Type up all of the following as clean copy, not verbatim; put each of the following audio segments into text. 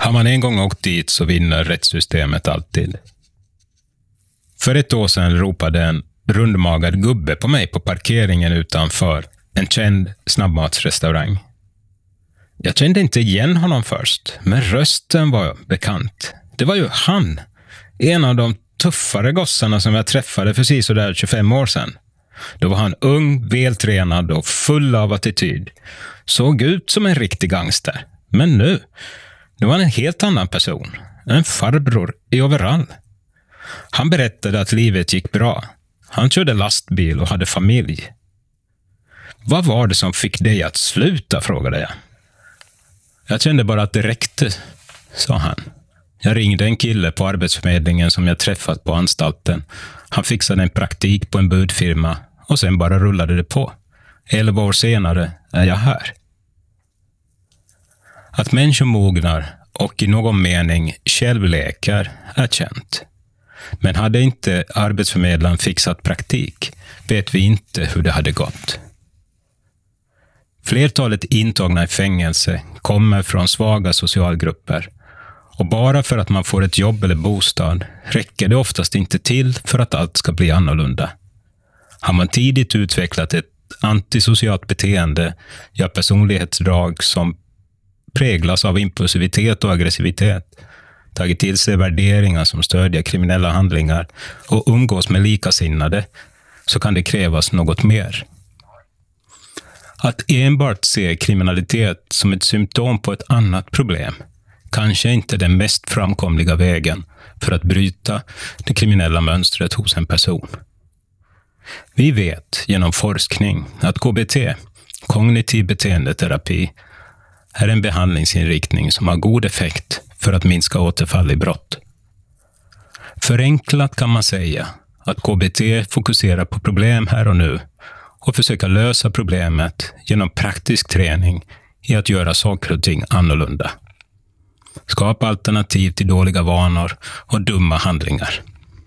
Har man en gång åkt dit så vinner rättssystemet alltid. För ett år sedan ropade en rundmagad gubbe på mig på parkeringen utanför en känd snabbmatsrestaurang. Jag kände inte igen honom först, men rösten var bekant. Det var ju han, en av de tuffare gossarna som jag träffade för sådär 25 år sedan. Då var han ung, vältränad och full av attityd. Såg ut som en riktig gangster. Men nu var han en helt annan person. En farbror i overall. Han berättade att livet gick bra. Han körde lastbil och hade familj. Vad var det som fick dig att sluta, frågade jag. Jag kände bara att det räckte, sa han. Jag ringde en kille på arbetsförmedlingen som jag träffat på anstalten. Han fixade en praktik på en budfirma och sen bara rullade det på. 11 år senare är jag här. Att människor mognar och i någon mening självläkar är känt. Men hade inte arbetsförmedlaren fixat praktik vet vi inte hur det hade gått. Flertalet intagna i fängelse kommer från svaga socialgrupper. Och bara för att man får ett jobb eller bostad räcker det oftast inte till för att allt ska bli annorlunda. Har man tidigt utvecklat ett antisocialt beteende, gör personlighetsdrag som präglas av impulsivitet och aggressivitet, tagit till sig värderingar som stödjer kriminella handlingar och umgås med likasinnade, så kan det krävas något mer. Att enbart se kriminalitet som ett symptom på ett annat problem kanske inte den mest framkomliga vägen för att bryta det kriminella mönstret hos en person. Vi vet genom forskning att KBT, kognitiv beteendeterapi, är en behandlingsinriktning som har god effekt för att minska återfall i brott. Förenklat kan man säga att KBT fokuserar på problem här och nu och försöker lösa problemet genom praktisk träning i att göra saker och ting annorlunda. Skapa alternativ till dåliga vanor och dumma handlingar.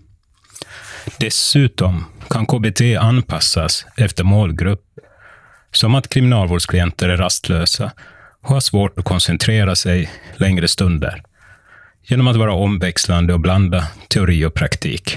Dessutom kan KBT anpassas efter målgrupp, som att kriminalvårdsklienter är rastlösa och har svårt att koncentrera sig längre stunder, genom att vara omväxlande och blanda teori och praktik.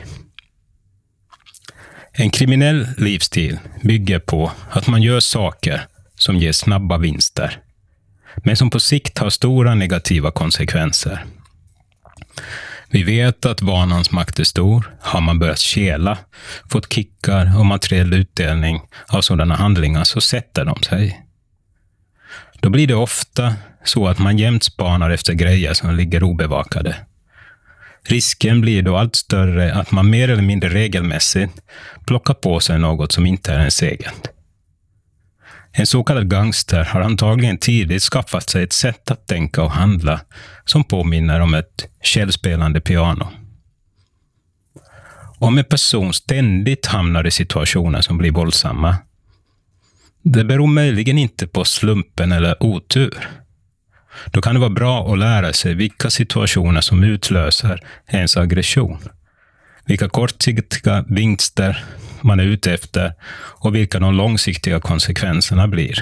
En kriminell livsstil bygger på att man gör saker som ger snabba vinster, men som på sikt har stora negativa konsekvenser. Vi vet att vanans makt är stor. Har man börjat kela, fått kickar och materiell utdelning av sådana handlingar, så sätter de sig. Då blir det ofta så att man jämt spanar efter grejer som ligger obevakade. Risken blir då allt större att man mer eller mindre regelmässigt plockar på sig något som inte är ens eget. En så kallad gangster har antagligen tidigt skaffat sig ett sätt att tänka och handla som påminner om ett självspelande piano. Om en person ständigt hamnar i situationer som blir våldsamma, det beror möjligen inte på slumpen eller otur. Då kan det vara bra att lära sig vilka situationer som utlöser ens aggression, vilka kortsiktiga vinster man är ute efter och vilka de långsiktiga konsekvenserna blir.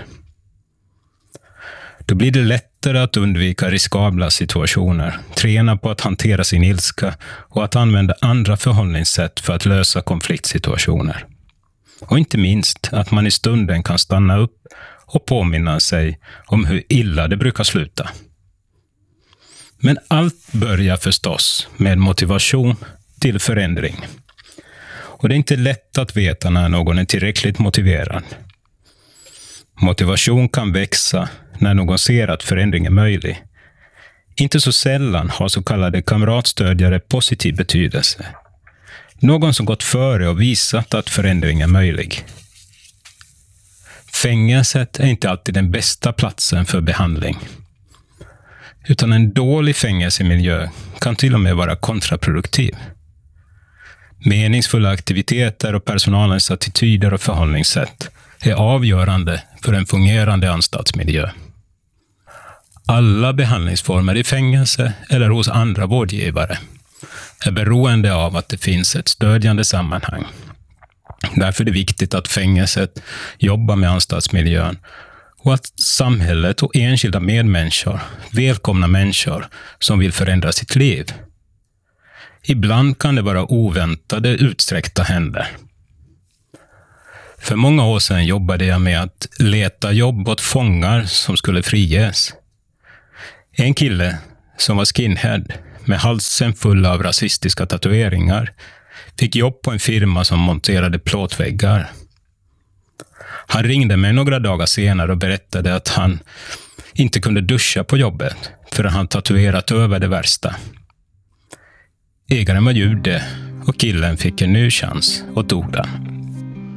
Då blir det lättare att undvika riskabla situationer, träna på att hantera sin ilska och att använda andra förhållningssätt för att lösa konfliktsituationer. Och inte minst att man i stunden kan stanna upp och påminna sig om hur illa det brukar sluta. Men allt börjar förstås med motivation till förändring. Och det är inte lätt att veta när någon är tillräckligt motiverad. Motivation kan växa när någon ser att förändring är möjlig. Inte så sällan har så kallade kamratstödjare positiv betydelse. Någon som gått före och visat att förändring är möjlig. Fängelset är inte alltid den bästa platsen för behandling. Utan en dålig fängelsemiljö kan till och med vara kontraproduktiv. Meningsfulla aktiviteter och personalens attityder och förhållningssätt är avgörande för en fungerande anstaltsmiljö. Alla behandlingsformer i fängelse eller hos andra vårdgivare är beroende av att det finns ett stödjande sammanhang. Därför är det viktigt att fängelset jobbar med anstaltsmiljön Och att samhället och enskilda medmänniskor välkomnar människor som vill förändra sitt liv. Ibland kan det vara oväntade utsträckta händer. För många år sedan jobbade jag med att leta jobb åt fångar som skulle friges. En kille som var skinhead med halsen full av rasistiska tatueringar fick jobb på en firma som monterade plåtväggar. Han ringde mig några dagar senare och berättade att han inte kunde duscha på jobbet för att han tatuerat över det värsta. Ägaren var jude och killen fick en ny chans och tog den.